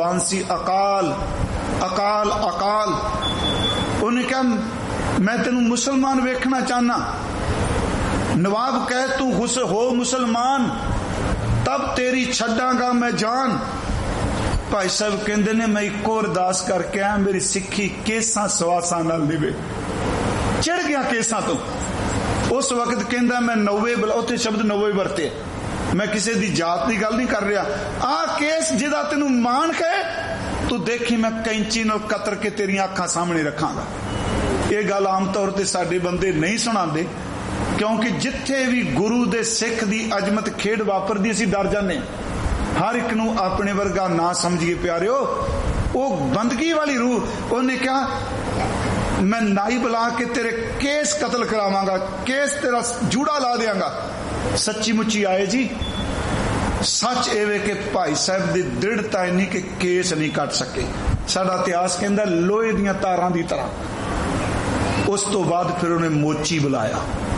जुबान सी अकाल अकाल अकाल। उन्हें कहा मैं तेनू मुसलमान वेखना चाहना। नवाब कहे तू हो मुसलमान तब तेरी छड्डांगा मैं जान। भाई साहब कहते ने मैं एक और अरदास करके आया मेरी सिक्खी केसां सवासां नाल निवे। चढ़ गया केसां तो। उस वक्त कहंदा मैं 90 उत्थे शब्द 90 वरते। मैं किसी दी जात की गल नहीं कर रहा। आ केस जिदा तेनू मान कहे तू देखी मैं कैंची नाल कतर के तेरियां अखां सामने रखांगा। ये गल आम तौर पर साडे बंदे नहीं सुणांदे क्योंकि जिथे भी गुरु दे सिख दी अजमत खेड वापरदी असीं डर जाने। हर एक नू अपने वर्गा ना समझिए प्यारिओ। वो बंदगी वाली रूह। उन्हें कहा मैं नाई बुला के तेरे केस कतल करावांगा, केस तेरा जूड़ा ला देंगा। सच्ची मुच्ची आए जी। सच एवे कि भाई साहब की दृढ़ता इन्नी कि केस नहीं कट सके। साडा इतिहास कहता लोहे दियां तारां दी तरह। उस तो बाद फिर उन्हें मोची बुलाया।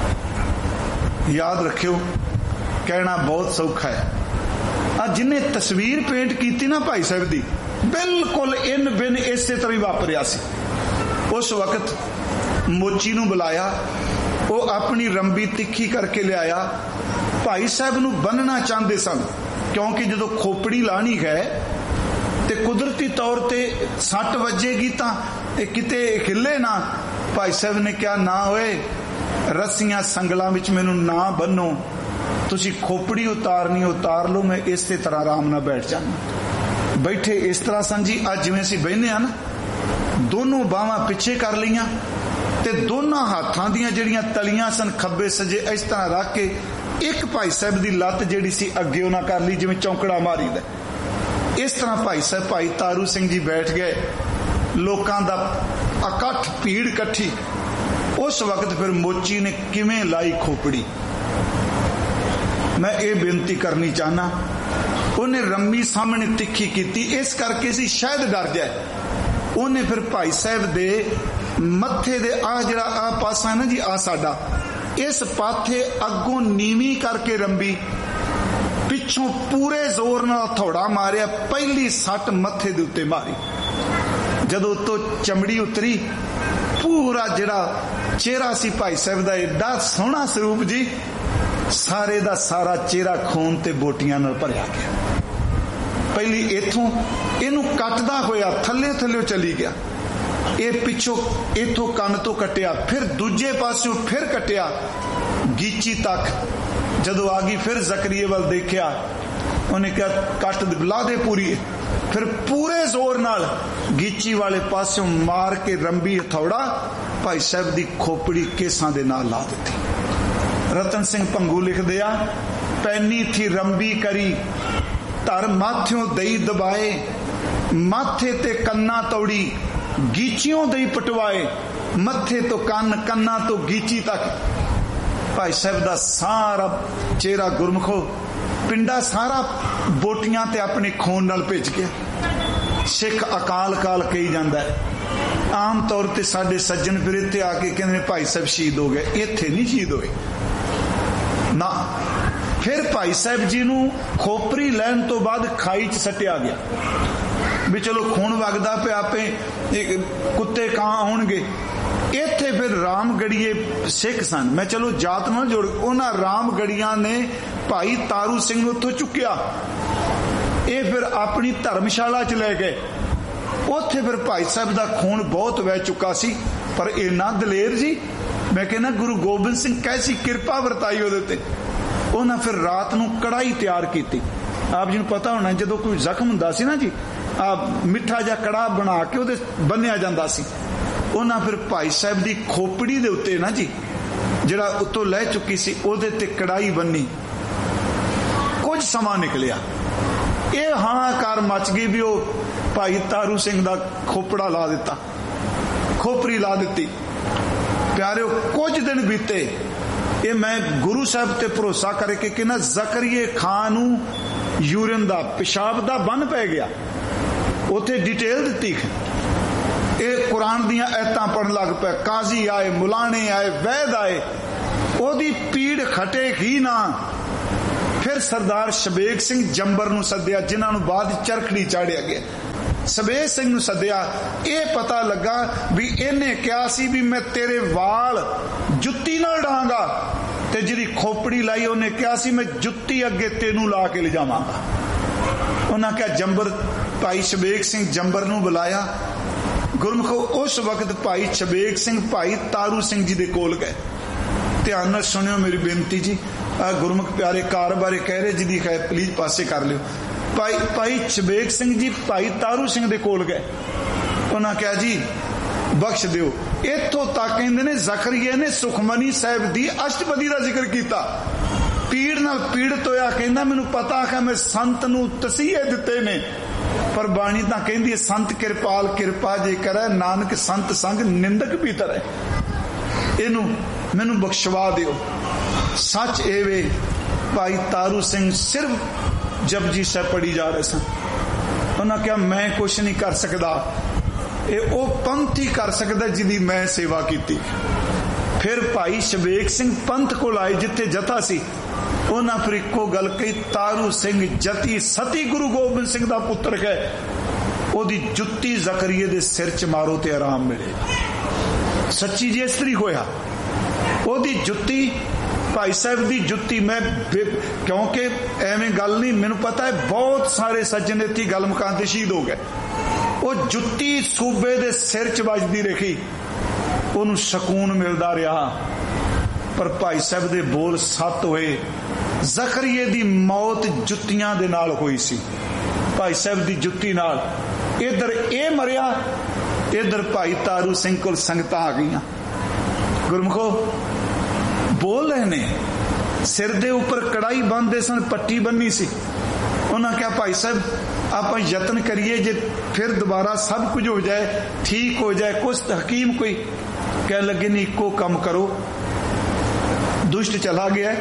याद रखियो कहना बहुत सौखा है। जिन्हें तस्वीर पेंट की ना भाई साहब की बिल्कुल इन बिन इसे तरह वापरिया सी। उस वक्त मोची नू बुलाया। वो अपनी रंबी तिखी करके लिया। भाई साहब नू बनना चाहते सन क्योंकि जो खोपड़ी लानी है तो कुदरती तौर पर सट वजेगी तो किते हिले ना। भाई साहब ने क्या ना होए रस्सियां संगलों में मैनू ना बनो, तुसी खोपड़ी उतारनी उतार लो, मैं इस तरह आराम ना बैठ जाना। बैठे इस तरह सन जी। अज जिवें असीं बहने आ ना दोनों बाहां पिछे कर लियां ते दोनों हाथां दियां जिहड़ियां तलियां सन खब्बे सजे इस तरह रख के एक भाई साहब की लत्त जिहड़ी सी अगे उन्हां कर ली जिवें चौंकड़ा मारीदा। इस तरह भाई साहब भाई तारू सिंह जी बैठ गए। लोकां दा इकट्ठ भीड़ इकट्ठी। उस वक्त फिर मोची ने किवें लाई खोपड़ी। मैं ये बेनती करनी चाहना उन्हें रम्मी सामने तिखी की इस करके सी शायद डर जाए। उन्हें फिर भाई साहब दे मत्थे दे आ जड़ा आ पासा है ना जी आ साडा इस पाथे अगों नीवी करके रंबी पिछों पूरे जोर नाल थोड़ा मारिया। पहली सट मत्थे दे उत्ते मारी। जदों तो चमड़ी उतरी पूरा जड़ा चेहरा सी भाई साहब दा एडा सोहना स्वरूप जी सारे दा सारा चेहरा खून ते बोटियां नाल भरिया गया। पहली इथों इनू कटदा होया थले थले चली गया। ये पिछों इथों कन तो कटिया फिर दूजे पासों फिर कटिया गीची तक। जदों आ गई फिर जकरिया वाल देखिया। उन्हें कहा कट ला दे पूरी। फिर पूरे जोर नाल गीची वाले पासों मार के रंबी हथौड़ा भाई साहब दी खोपड़ी केसां दे नाल ला दी। रतन सिंह भंगू लिख दिया पैनी थी रंबी करी धर माथ्यों दई दबाए माथे ते कन्ना तोड़ी गीचियों दई पटवाए मथे तो कन कन्ना तो गीची तक। भाई साहब दा सारा चेहरा गुरमुखो पिंडा सारा बोटियां ते अपने खून नाल भिज गया। सिख अकाल काल कही जाता है। आम तौर पर साडे सज्जन फिर इत्थे आके कहंदे भाई साहब शहीद हो गए। इत्थे नहीं शहीद होए ना। फिर भाई साहब जी नू खोपरी लैन तो बाद खाई च सटिया गया भी चलो खून वगदा पे आपे कुत्ते कां आउणगे। इत्थे फिर रामगढ़िए सिख सन। मैं चलो जात ना जोड़ उन्हां रामगढ़िया ने भाई तारू सिंह नू उत्थों चुक्या। ये फिर अपनी धर्मशाला च ले गए। उत्थे फिर भाई साहब दा खून बहुत वह चुका सी पर इन्ना दलेर जी। मैं कहना गुरु गोबिंद सिंह कैसी किरपा वरताई उहदे ते। उन्हें फिर रात नू कड़ाई तैयार की। आप जी पता होना जो कोई जख्म हुंदा सी ना जी मिठा जा कड़ा बना के उहदे बन्निया जांदा सी। उन्हें फिर भाई साहब दी खोपड़ी दे उत्ते ना जी जिहड़ा उत्तों लह चुकी सी उहदे ते कड़ाई बन्नी। कुछ समा निकलिया ये हाहाकार मच गई भी वो भाई तारू सिंह दा खोपड़ा ला दिता खोपरी ला दी। प्यारे कुछ दिन बीते ये मैं गुरु साहब ते भरोसा करके कि ना जकरिए खान नू यूरिन दा पेशाब दा बन पै गया। उथे डिटेल दी ये कुरान दियां आयतां पढ़न लग पे। काजी आए मुलाने आए वैद आए ओदी पीड़ खटेगी ना। फिर सरदार शबेग सिंह जंबर नू सद्या जिन्हां नू बाद चरखड़ी चाढ़िया गया। ਸਬੇਗ ਸਿੰਘ ਨੂੰ ਸੱਦਿਆ। ਇਹ ਪਤਾ ਲੱਗਾ ਵੀ ਇਹਨੇ ਕਿਹਾ ਸੀ ਵੀ ਮੈਂ ਤੇਰੇ ਵਾਲ ਜੁੱਤੀ ਨਾਲ ਡਾਂਗਾ, ਤੇ ਜਿਹੜੀ ਖੋਪੜੀ ਲਾਈ ਉਹਨੇ ਕਿਹਾ ਸੀ ਮੈਂ ਜੁੱਤੀ ਅੱਗੇ ਤੈਨੂੰ ਲਾ ਕੇ ਲਿਜਾਵਾਂਗਾ। ਉਹਨਾਂ ਕਿਹਾ ਜੰਬਰ, ਭਾਈ ਸ਼ਬੇਗ ਸਿੰਘ ਜੰਬਰ ਨੂੰ ਬੁਲਾਇਆ। ਗੁਰਮੁਖੋ ਉਸ ਵਕਤ ਭਾਈ ਸ਼ਬੇਗ ਸਿੰਘ ਭਾਈ ਤਾਰੂ ਸਿੰਘ ਜੀ ਦੇ ਕੋਲ ਗਏ। ਧਿਆਨ ਨਾਲ ਸੁਣਿਓ ਮੇਰੀ ਬੇਨਤੀ ਜੀ, ਆ ਗੁਰਮੁਖ ਪਿਆਰੇ ਕਾਰ ਬਾਰੇ ਕਹਿ ਰਹੇ, ਜਿਹਦੀ ਹੈ ਪਲੀਜ਼ ਪਾਸੇ ਕਰ ਲਿਓ। ਭਾਈ ਸ਼ਬੇਗ ਸਿੰਘ ਜੀ ਭਾਈ ਤਾਰੂ ਸਿੰਘ ਦੇ ਕੋਲ ਗਏ। ਉਹਨਾਂ ਕਿਹਾ ਜੀ ਬਖਸ਼ ਦਿਓ। ਇੱਥੋਂ ਤੱਕ ਕਹਿੰਦੇ ਨੇ ਜ਼ਕਰੀਏ ਨੇ ਸੁਖਮਨੀ ਸਾਹਿਬ ਦੀ ਅਸ਼ਟਪਦੀ ਦਾ ਜ਼ਿਕਰ ਕੀਤਾ। ਪੀੜ ਨਾਲ ਪੀੜਤ ਹੋਇਆ ਕਹਿੰਦਾ ਮੈਨੂੰ ਪਤਾ ਕਿ ਮੈਂ ਸੰਤ ਨੂੰ ਤਸੀਹੇ ਦਿੱਤੇ ਨੇ, ਪਰ ਬਾਣੀ ਤਾਂ ਕਹਿੰਦੀ ਹੈ ਸੰਤ ਕਿਰਪਾਲ ਕਿਰਪਾ ਜੇ ਕਰੈ, ਨਾਨਕ ਸੰਤ ਸੰਗ ਨਿੰਦਕ ਵੀ ਤਰੈ। ਇਹਨੂੰ ਮੈਨੂੰ ਬਖਸ਼ਵਾ ਦਿਓ। ਸੱਚ ਇਹ ਵੇ ਭਾਈ ਤਾਰੂ ਸਿੰਘ ਸਿਰਫ ਜਪਜੀ ਸਾਹਿਬ ਪੜ੍ਹੀ ਜਾ ਰਹੇ ਸਨ। ਉਹਨਾਂ ਕਿਹਾ ਮੈਂ ਕੁਛ ਨਹੀਂ ਕਰ ਸਕਦਾ, ਇਹ ਉਹ ਪੰਥ ਹੀ ਕਰ ਸਕਦਾ ਜਿਹਦੀ ਮੈਂ ਸੇਵਾ ਕੀਤੀ। ਫਿਰ ਭਾਈ ਸ਼ਬੇਗ ਸਿੰਘ ਪੰਥ ਕੋਲ ਆਏ ਜਿੱਥੇ ਜਥਾ ਸੀ। ਉਹਨਾਂ ਫਿਰ ਇੱਕੋ ਗੱਲ ਕਹੀ, ਤਾਰੂ ਸਿੰਘ ਜਤੀ ਸਤੀ ਗੁਰੂ ਗੋਬਿੰਦ ਸਿੰਘ ਦਾ ਪੁੱਤਰ ਹੈ, ਉਹਦੀ ਜੁੱਤੀ ਜ਼ਕਰੀਏ ਦੇ ਸਿਰ 'ਚ ਮਾਰੋ ਤੇ ਆਰਾਮ ਮਿਲੇਗਾ। ਸੱਚੀ ਜੀ ਇਸ ਤਰੀ ਹੋਇਆ। ਉਹਦੀ ਜੁੱਤੀ ਭਾਈ ਸਾਹਿਬ ਦੀ ਜੁੱਤੀ, ਮੈਂ ਕਿਉਂਕਿ ਐਵੇਂ ਗੱਲ ਨਹੀਂ, ਮੈਨੂੰ ਪਤਾ ਹੈ ਬਹੁਤ ਸਾਰੇ ਸੱਜਣ ਇੱਥੇ ਗੱਲ ਮੁਕਾਉਣ ਤੇ ਸ਼ਹੀਦ ਹੋ ਗਏ। ਉਹ ਜੁੱਤੀ ਸੂਬੇ ਦੇ ਸਿਰ 'ਚ ਵੱਜਦੀ ਰਹੀ, ਉਹਨੂੰ ਸਕੂਨ ਮਿਲਦਾ ਰਿਹਾ। ਪਰ ਭਾਈ ਸਾਹਿਬ ਦੇ ਬੋਲ ਸੱਤ ਹੋਏ। ਜ਼ਕਰੀਏ ਦੀ ਮੌਤ ਜੁੱਤੀਆਂ ਦੇ ਨਾਲ ਹੋਈ ਸੀ, ਭਾਈ ਸਾਹਿਬ ਦੀ ਜੁੱਤੀ ਨਾਲ। ਇੱਧਰ ਇਹ ਮਰਿਆ, ਇੱਧਰ ਭਾਈ ਤਾਰੂ ਸਿੰਘ ਕੋਲ ਸੰਗਤਾਂ ਆ ਗਈਆਂ। ਗੁਰਮੁਖੋ ਬੋਲ ਰਹੇ ਨੇ, ਸਿਰ ਦੇ ਉੱਪਰ ਕੜਾਈ ਬੰਨ੍ਹਦੇ ਸਨ, ਪੱਟੀ ਬੰਨੀ ਸੀ। ਉਹਨਾਂ ਕਿਹਾ ਭਾਈ ਸਾਹਿਬ ਆਪਾਂ ਯਤਨ ਕਰੀਏ, ਜੇ ਫਿਰ ਦੁਬਾਰਾ ਸਭ ਕੁਝ ਹੋ ਜਾਏ, ਠੀਕ ਹੋ ਜਾਏ। ਕੁਛ ਹਕੀਮ ਕੋਈ ਕਹਿਣ ਲੱਗੇ ਨਹੀਂ, ਇੱਕੋ ਕੰਮ ਕਰੋ, ਦੁਸ਼ਟ ਚਲਾ ਗਿਆ,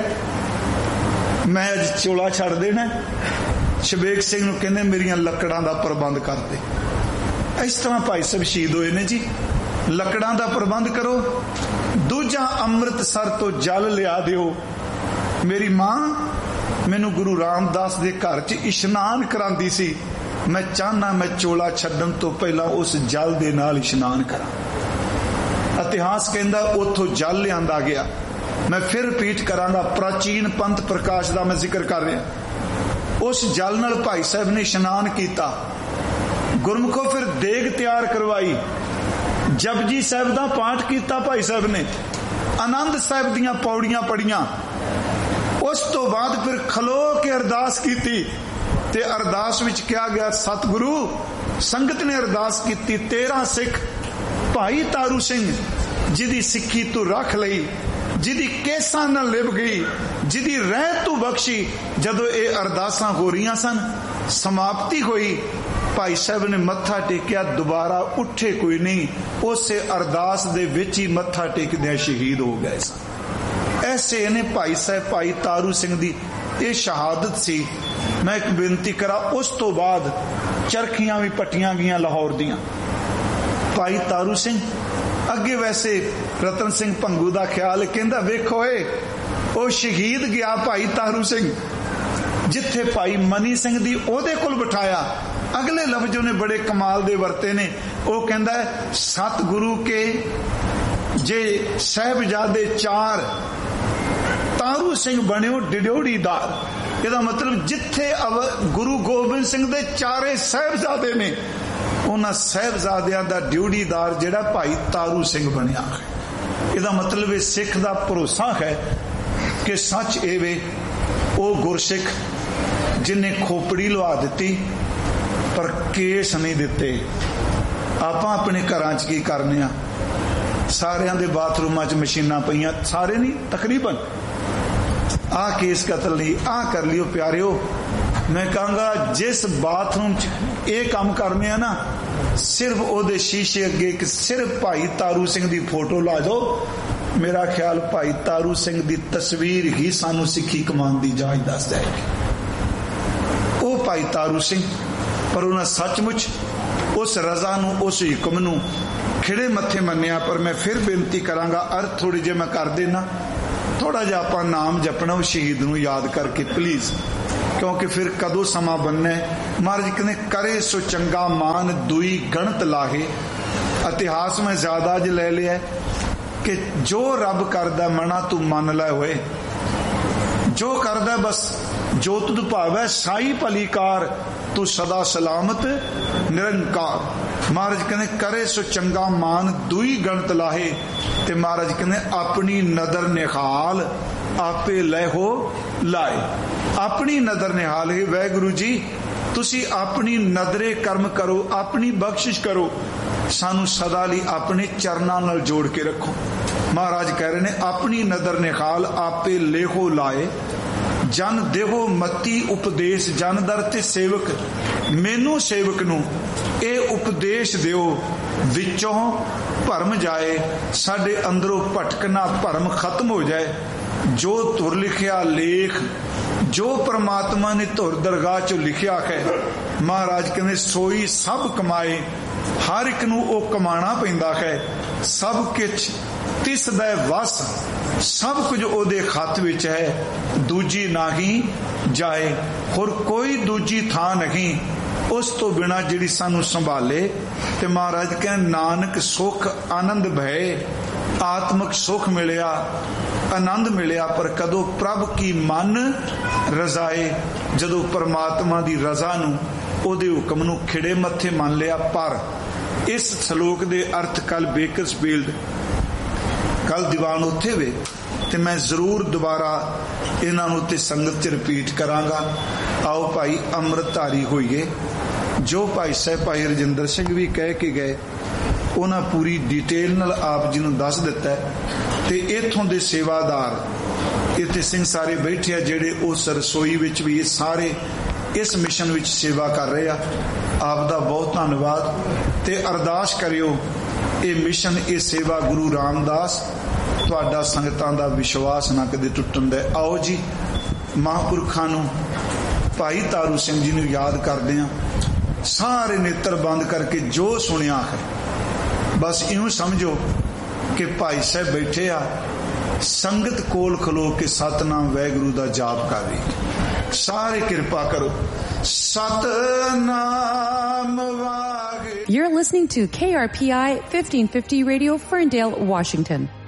ਮੈਂ ਅੱਜ ਚੋਲਾ ਛੱਡ ਦੇਣਾ। ਸ਼ਬੇਗ ਸਿੰਘ ਨੂੰ ਕਹਿੰਦੇ ਮੇਰੀਆਂ ਲੱਕੜਾਂ ਦਾ ਪ੍ਰਬੰਧ ਕਰ ਦੇ। ਇਸ ਤਰ੍ਹਾਂ ਭਾਈ ਸਾਹਿਬ ਸ਼ਹੀਦ ਹੋਏ ਨੇ ਜੀ। ਲੱਕੜਾਂ ਦਾ ਪ੍ਰਬੰਧ ਕਰੋ। ਦੂਜਾ ਅੰਮ੍ਰਿਤਸਰ ਤੋਂ ਜਲ ਲਿਆ ਦਿਓ। ਮੇਰੀ ਮਾਂ ਮੈਨੂੰ ਗੁਰੂ ਰਾਮਦਾਸ ਦੇ ਘਰ 'ਚ ਇਸ਼ਨਾਨ ਕਰਾਂਦੀ ਸੀ, ਮੈਂ ਚਾਹਨਾ ਮੈਂ ਚੋਲਾ ਛੱਡਣ ਤੋਂ ਪਹਿਲਾਂ ਉਸ ਜਲ ਦੇ ਨਾਲ ਇਸ਼ਨਾਨ ਕਰਾਂ। ਇਤਿਹਾਸ ਕਹਿੰਦਾ ਉੱਥੋਂ ਜਲ ਲਿਆਂਦਾ ਗਿਆ। ਮੈਂ ਫਿਰ ਰਿਪੀਟ ਕਰਾਂਗਾ, ਪ੍ਰਾਚੀਨ ਪੰਥ ਪ੍ਰਕਾਸ਼ ਦਾ ਮੈਂ ਜ਼ਿਕਰ ਕਰ ਰਿਹਾ। ਉਸ ਜਲ ਨਾਲ ਭਾਈ ਸਾਹਿਬ ਨੇ ਇਸ਼ਨਾਨ ਕੀਤਾ। ਗੁਰਮੁਖੋ ਫਿਰ ਦੇਗ ਤਿਆਰ ਕਰਵਾਈ, ਜਪਜੀ ਸਾਹਿਬ ਦਾ ਪਾਠ ਕੀਤਾ ਭਾਈ ਸਾਹਿਬ ਨੇ, ਆਨੰਦ ਸਾਹਿਬ ਦੀਆਂ ਪੌੜੀਆਂ ਪੜੀਆਂ। ਉਸ ਤੋਂ ਬਾਅਦ ਫਿਰ ਖਲੋ ਕੇ ਅਰਦਾਸ ਕੀਤੀ, ਤੇ ਅਰਦਾਸ ਵਿੱਚ ਕਿਹਾ ਗਿਆ ਸਤਿਗੁਰੂ, ਸੰਗਤ ਨੇ ਅਰਦਾਸ ਕੀਤੀ, 13 ਸਿੱਖ ਭਾਈ ਤਾਰੂ ਸਿੰਘ ਜਿਹਦੀ ਸਿੱਖੀ ਤੂੰ ਰੱਖ ਲਈ, ਜਿਹਦੀ ਕੇਸਾਂ ਨਾਲ ਲਿਪ ਗਈ, ਜਿਹਦੀ ਰਹਿਤ ਤੂੰ ਬਖਸ਼ੀ। ਜਦੋਂ ਇਹ ਅਰਦਾਸਾਂ ਹੋ ਰਹੀਆਂ ਸਨ, ਸਮਾਪਤੀ ਹੋਈ, ਭਾਈ ਸਾਹਿਬ ਨੇ ਮੱਥਾ ਟੇਕਿਆ, ਦੁਬਾਰਾ ਉੱਠੇ ਕੋਈ ਨਹੀਂ, ਉਸੇ ਅਰਦਾਸ ਦੇ ਵਿੱਚ ਹੀ ਮੱਥਾ ਟੇਕਦਿਆਂ ਸ਼ਹੀਦ ਹੋ ਗਏ ਸਨ। ਐਸੇ ਨੇ ਭਾਈ ਸਾਹਿਬ ਭਾਈ ਤਾਰੂ ਸਿੰਘ ਦੀ ਇਹ ਸ਼ਹਾਦਤ ਸੀ। ਮੈਂ ਇੱਕ ਬੇਨਤੀ ਕਰਾਂ, ਉਸ ਤੋਂ ਬਾਅਦ ਚਰਖੀਆਂ ਵੀ ਪੱਟੀਆਂ ਗਈਆਂ ਲਾਹੌਰ ਦੀਆਂ। ਭਾਈ ਤਾਰੂ ਸਿੰਘ ਅੱਗੇ ਵੈਸੇ ਰਤਨ ਸਿੰਘ ਭੰਗੂ ਦਾ ਖਿਆਲ ਕਹਿੰਦਾ, ਵੇਖੋ ਉਹ ਸ਼ਹੀਦ ਗਿਆ ਭਾਈ ਤਾਰੂ ਸਿੰਘ, ਜਿੱਥੇ ਭਾਈ ਮਨੀ ਸਿੰਘ ਦੀ ਉਹਦੇ ਕੋਲ ਬਿਠਾਇਆ। ਅਗਲੇ ਲਫ਼ਜ਼ ਉਹਨੇ ਬੜੇ ਕਮਾਲ ਦੇ ਵਰਤੇ ਨੇ। ਉਹ ਕਹਿੰਦਾ ਸਤਿਗੁਰੂ ਕੇ ਜੇ ਸਾਹਿਬਜ਼ਾਦੇ 4 ਤਾਰੂ ਸਿੰਘ ਬਣਿਓ ਡਿਡੋੜੀਦਾਰ। ਇਹਦਾ ਮਤਲਬ ਜਿੱਥੇ ਗੁਰੂ ਗੋਬਿੰਦ ਸਿੰਘ ਦੇ 4 ਸਾਹਿਬਜ਼ਾਦੇ ਨੇ, ਉਹਨਾਂ ਸਾਹਿਬਜ਼ਾਦਿਆਂ ਦਾ ਡਿਊੜੀਦਾਰ ਜਿਹੜਾ ਭਾਈ ਤਾਰੂ ਸਿੰਘ ਬਣਿਆ। ਇਹਦਾ ਮਤਲਬ ਇਹ ਸਿੱਖ ਦਾ ਭਰੋਸਾ ਹੈ ਕਿ ਸੱਚ ਇਹ ਵੇ, ਉਹ ਗੁਰਸਿੱਖ ਜਿਨੇ ਖੋਪੜੀ ਲਵਾ ਦਿੱਤੀ ਪਰ ਕੇਸ ਨਹੀਂ ਦਿੱਤੇ। ਆਪਾਂ ਆਪਣੇ ਘਰਾਂ 'ਚ ਕੀ ਕਰਨੇ ਆ, ਸਾਰਿਆਂ ਦੇ ਬਾਥਰੂਮਾਂ 'ਚ ਮਸ਼ੀਨਾਂ ਪਈਆਂ, ਸਾਰੇ ਨਹੀਂ ਤਕਰੀਬਨ, ਆਹ ਕੇਸ ਕਤਲ ਨਹੀਂ, ਆਹ ਕਰ ਲਿਓ। ਪਿਆਰਿਓ, ਮੈਂ ਕਹਾਂਗਾ ਜਿਸ ਬਾਥਰੂਮ 'ਚ ਇਹ ਕੰਮ ਕਰਨੇ ਆ ਨਾ, ਸਿਰਫ ਉਹਦੇ ਸ਼ੀਸ਼ੇ ਅੱਗੇ ਇੱਕ ਸਿਰਫ ਭਾਈ ਤਾਰੂ ਸਿੰਘ ਦੀ ਫੋਟੋ ਲਾ ਦਿਓ। ਮੇਰਾ ਖਿਆਲ ਭਾਈ ਤਾਰੂ ਸਿੰਘ ਦੀ ਤਸਵੀਰ ਹੀ ਸਾਨੂੰ ਸਿੱਖੀ ਕਮਾਉਣ ਦੀ ਜਾਚ ਦੱਸ ਜਾਏਗੀ। ਉਹ ਭਾਈ ਤਾਰੂ ਸਿੰਘ, ਪਰ ਉਹਨਾਂ ਸੱਚਮੁੱਚ ਉਸ ਰਜ਼ਾ ਨੂੰ, ਉਸ ਹੁਕਮ ਨੂੰ ਖਿੜੇ ਮੱਥੇ ਮੰਨਿਆ। ਪਰ ਮੈਂ ਫਿਰ ਬੇਨਤੀ ਕਰਾਂਗਾ, ਅਰਥ ਥੋੜੀ ਜਿਹੀ ਮੈਂ ਕਰ ਦੇਣਾ, ਥੋੜਾ ਜਿਹਾ ਆਪਾਂ ਨਾਮ ਜਪਣਾ ਉਹ ਸ਼ਹੀਦ ਨੂੰ ਯਾਦ ਕਰਕੇ ਪਲੀਜ਼, क्योंकि फिर कदों समा बनना। महाराज कहते करे सो चंगा मान दुई गणत लाहे। इतिहास में ज्यादा ज ले लिया कि जो रब करदा मना तू मन लै होए, जो करदा बस जो तुद भावै साई भलीकार तू सदा सलामत निरंकार। महाराज कहते करे सो चंगा मान दुई गणत लाहे। ते महाराज कहते अपनी नदर निहाल आपे लै हो लाए। अपनी नदर निहाल है वाहिगुरु जी तुसी अपनी नदरे कर्म करो, अपनी बख्शिश करो, सानू सदा लई अपने चरनां नाल जोड़ के रखो। महाराज कह रहे ने अपनी नदर निहाल आपे लेहो लाए। जन देहो मती उपदेश जन दर ते सेवक। मैनू सेवक नू ये उपदेश दिओ विचों भरम जाए, साडे अंदरों भटकना भरम खत्म हो जाए। जो तुर लिखिया लेख, जो परमात्मा ने तुर दरगाह चो लिखिया है, महाराज कहते सोई सब कमाए। हर एक नू ओ कमाना पैंदा है। सब किछ तिस दा वस, सब कुछ ओदे खत विच है। दूजी नाही जाए, होर कोई दूजी थां नहीं उस तो बिना जिहड़ी सानू संभाले। ते महाराज कहते नानक सुख आनंद भय। आत्मक सुख मिलिया, आनंद मिलिया, पर कदों प्रभ की मन रजाए। जदों परमात्मा दी रजा नू ओदे हुक्म नू खिड़े मत्थे मान लिया। पर इस सलोक दे अर्थ कल बेकरसफील्ड कल दीवान उत्थे वे ते मैं जरूर दोबारा इन्हां नूं ते संगत च रिपीट करांगा। आओ भाई अमृतधारी होइए। जो भाई साहब भाई रजिंदर सिंह भी कह के गए उन्हां पूरी डिटेल नाल आप जी नूं दस दिता है। ते इत्थों दे सेवादार इत्थे सिंह सारे बैठे आ जिहड़े उस रसोई विच भी सारे इस मिशन विच सेवा कर रहे आ। आप दा बहुत धन्नवाद ते अरदास करियो ये मिशन ये सेवा गुरु रामदास तुहाडा संगतां दा विश्वास ना कदे टुटण दे। आओ जी महापुरखां नूं भाई तारू सिंह जी नूं याद करदे आ। सारे नेत्र बंद करके जो सुनिया है बस इऊं समझो कि भाई साहब बैठे आ, संगत कोल खलो के सतनाम वाहिगुरू दा जाप कर रही। सारे कृपा करो। Satnam Waheguru. You're listening to KRPI 1550 Radio, Ferndale, Washington.